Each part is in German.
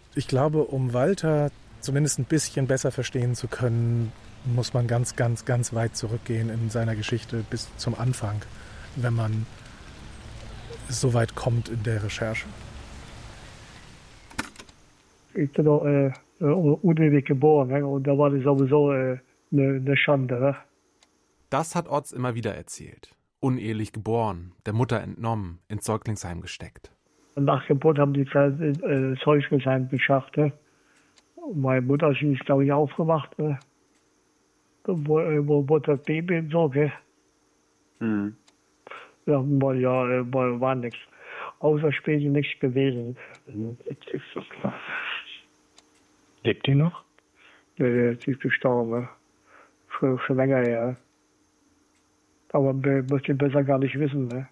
Ich glaube, um Walter zumindest ein bisschen besser verstehen zu können, muss man ganz, ganz, ganz weit zurückgehen in seiner Geschichte bis zum Anfang, wenn man so weit kommt in der Recherche. Ich bin doch unewig geboren, und da war das sowieso eine Schande. Das hat Otz immer wieder erzählt. Unehelich geboren, der Mutter entnommen, ins Säuglingsheim gesteckt. Nach Geburt haben die das Säuglingsheim geschafft. Meine Mutter ist, glaube ich, aufgewacht. Wo wurde das Baby und so, gell? Mhm. Ja, war nichts. Außer später nichts gewesen. Lebt die noch? Ja, sie ist gestorben. Schon länger her. Aber man möchte besser gar nicht wissen. Ne?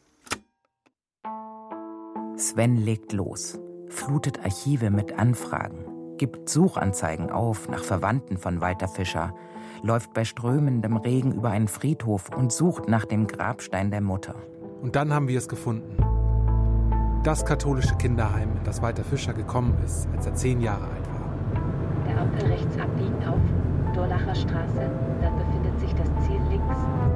Sven legt los, flutet Archive mit Anfragen, gibt Suchanzeigen auf nach Verwandten von Walter Fischer, läuft bei strömendem Regen über einen Friedhof und sucht nach dem Grabstein der Mutter. Und dann haben wir es gefunden. Das katholische Kinderheim, in das Walter Fischer gekommen ist, als er 10 Jahre alt war. Der Ampel rechts abbiegen auf Durlacher Straße, dann befindet sich das Ziel links.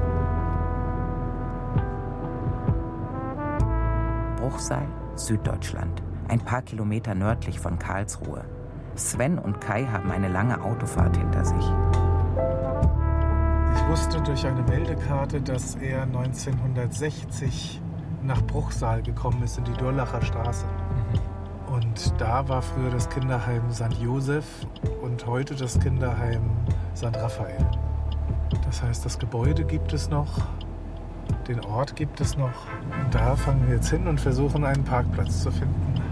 Bruchsal, Süddeutschland, ein paar Kilometer nördlich von Karlsruhe. Sven und Kai haben eine lange Autofahrt hinter sich. Ich wusste durch eine Meldekarte, dass er 1960 nach Bruchsal gekommen ist, in die Durlacher Straße. Und da war früher das Kinderheim St. Josef und heute das Kinderheim St. Raphael. Das heißt, das Gebäude gibt es noch, den Ort gibt es noch. Und da fangen wir jetzt hin und versuchen, einen Parkplatz zu finden.